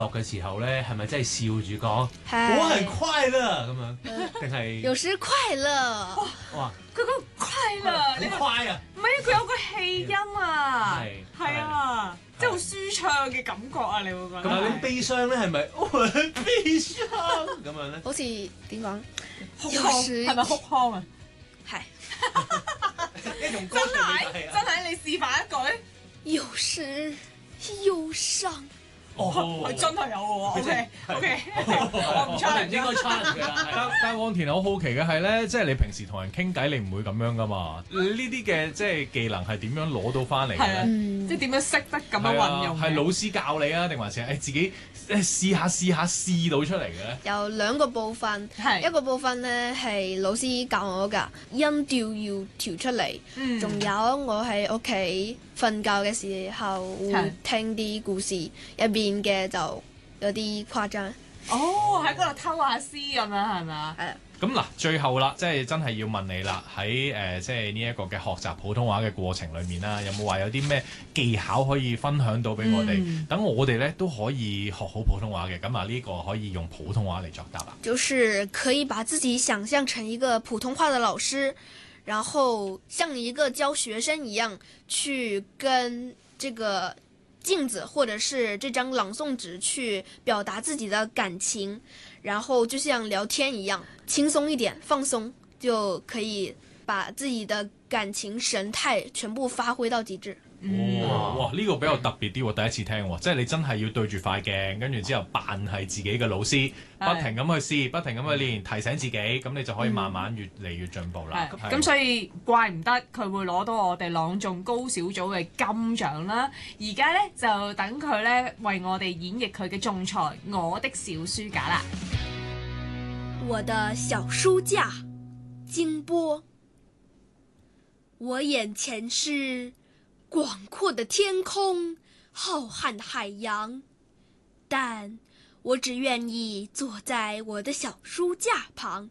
嘅時候咧，係咪真係笑住講我很快樂咁樣，定係有時快樂？ 哇！ 佢個快樂， 你快啊！ 唔係啊，佢有個氣音啊， 係啊，即係好舒暢嘅感覺啊，你會覺得。 咁你悲傷咧係咪我很悲傷咁樣咧？ 好似點講？ 哭腔係咪哭腔啊？ 係。 真係，你示範一句。 有時憂傷。 係真係有喎。OK，我唔差， 應該差嘅啦。 但係岸田好好奇嘅係咧，即係你平時同人傾偈，你唔會咁樣噶嘛？呢啲嘅即係技能係點樣攞到翻嚟嘅咧？ 即係點樣識得咁樣運用？ 係老師教你啊，定還是自己試到出嚟嘅咧？ 有兩個部分，一個部分咧係老師教我㗎，音調要調出嚟。仲有我喺屋企瞓覺嘅時候會聽啲故事，入邊嘅就有啲誇張。 喺嗰度偷下師咁樣係咪啊？ 係。 咁嗱，最後啦，即係真係要問你啦，喺即係呢一個嘅學習普通話嘅過程裏面啦，有冇話有啲咩技巧可以分享到俾我哋，等我哋咧都可以學好普通話嘅？咁啊，呢個可以用普通話嚟作答啦。 就是可以把自己想象成一個普通話的老師，然後像一個教學生一樣，去跟這個鏡子或者是這張朗誦紙去表達自己的感情，然後就像聊天一樣，輕鬆一點，放鬆，就可以把自己的感情神態全部發揮到極致。 哇！呢個比較特別啲喎，第一次聽喎，即係你真係要對住塊鏡，跟住之後扮係自己嘅老師，不停咁去試，不停咁去練，提醒自己，咁你就可以慢慢越嚟越進步啦。 咁所以怪唔得佢會攞到我哋朗誦高小組嘅金獎啦。而家咧就等佢咧為我哋演繹佢嘅仲裁《我的小書架》啦。 我的小書架，金波。我眼前是廣闊的天空，浩瀚的海洋，但我只願意坐在我的小書架旁。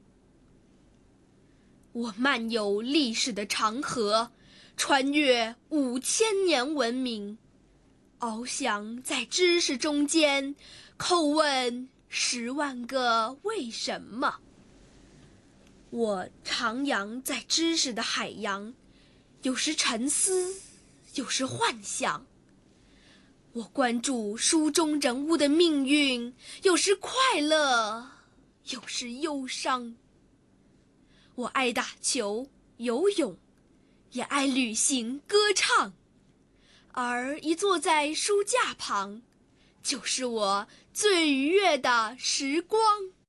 我漫遊歷史的長河，穿越5000年文明，翱翔在知識中間，叩問10萬個為什麼。我徜徉在知識的海洋，有時沉思，有時幻想。我關注書中人物的命運，有時快樂，有時憂傷。我愛打球、游泳，也愛旅行、歌唱。而一坐在書架旁，就是我最愉悅的時光。